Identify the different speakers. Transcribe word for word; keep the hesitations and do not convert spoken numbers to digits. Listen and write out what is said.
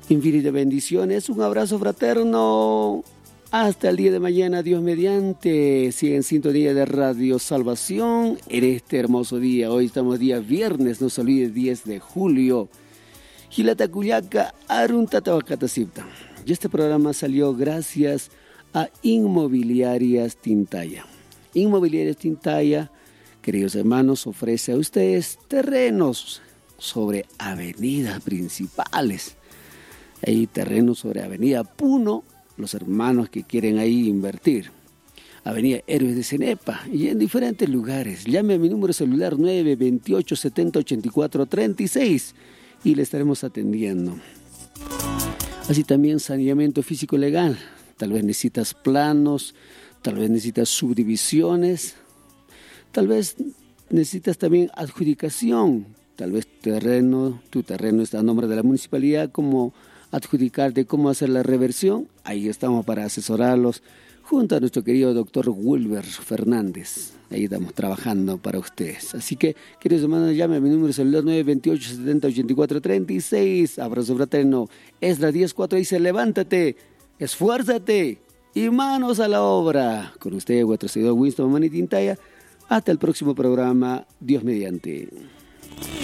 Speaker 1: Infinitas bendiciones, un abrazo fraterno. Hasta el día de mañana, Dios mediante. Sigue en sintonía de Radio Salvación en este hermoso día. Hoy estamos día viernes, no se olvide, diez de julio. Gilatacuyaca, Aruntatawacatacipta. Y este programa salió gracias a Inmobiliarias Tintaya. Inmobiliarias Tintaya, queridos hermanos, ofrece a ustedes terrenos sobre avenidas principales. Hay terrenos sobre Avenida Puno, los hermanos que quieren ahí invertir. Avenida Héroes de Cenepa y en diferentes lugares. Llame a mi número celular nueve dos ocho, siete cero, ocho cuatro tres seis y le estaremos atendiendo. Así también saneamiento físico legal. Tal vez necesitas planos, tal vez necesitas subdivisiones, tal vez necesitas también adjudicación. Tal vez terreno, tu terreno está a nombre de la municipalidad, como adjudicarte, cómo hacer la reversión. Ahí estamos para asesorarlos junto a nuestro querido doctor Wilber Fernández. Ahí estamos trabajando para ustedes. Así que, queridos hermanos, llame a mi número celular nueve dos ocho, siete cero, ocho cuatro tres seis. Abrazo fraterno. Esdras diez cuatro dice: levántate, esfuérzate y manos a la obra. Con usted, vuestro seguidor Winston Mamani Tintaya. Hasta el próximo programa, Dios mediante.